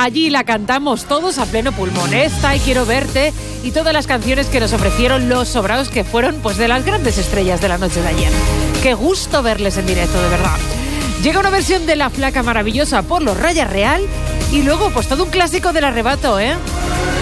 allí la cantamos todos a pleno pulmón. Esta y Quiero verte y todas las canciones que nos ofrecieron los sobrados, que fueron pues de las grandes estrellas de la noche de ayer. Qué gusto verles en directo, de verdad. Llega una versión de La Flaca Maravillosa por los Raya Real y luego pues todo un clásico del Arrebato, ¿eh?